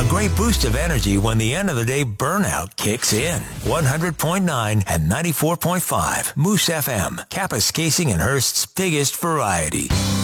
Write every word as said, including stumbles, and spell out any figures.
A great boost of energy when the end of the day burnout kicks in. one hundred point nine and ninety-four point five Moose F M, Kapuskasing and Hearst's biggest variety.